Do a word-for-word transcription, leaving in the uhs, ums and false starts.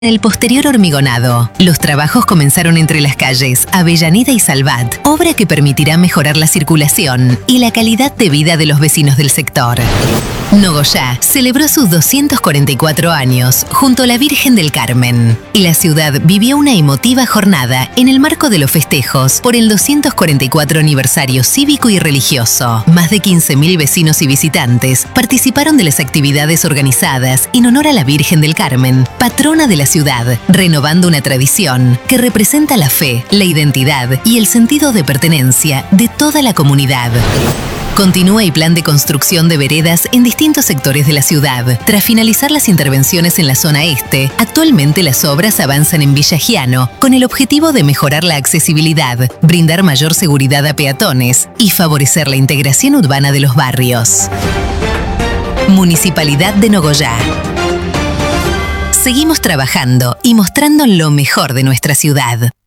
El posterior hormigonado. Los trabajos comenzaron entre las calles Avellaneda y Salvat, obra que permitirá mejorar la circulación y la calidad de vida de los vecinos del sector. Nogoyá celebró sus doscientos cuarenta y cuatro años junto a la Virgen del Carmen, y la ciudad vivió una emotiva jornada en el marco de los festejos por el doscientos cuarenta y cuatro aniversario cívico y religioso. Más de quince mil vecinos y visitantes participaron de las actividades organizadas en honor a la Virgen del Carmen, patrona de la ciudad, renovando una tradición que representa la fe, la identidad y el sentido de pertenencia de toda la comunidad. Continúa el plan de construcción de veredas en distintos sectores de la ciudad. Tras finalizar las intervenciones en la zona este, actualmente las obras avanzan en Villa Giano con el objetivo de mejorar la accesibilidad, brindar mayor seguridad a peatones y favorecer la integración urbana de los barrios. Municipalidad de Nogoyá. Seguimos trabajando y mostrando lo mejor de nuestra ciudad.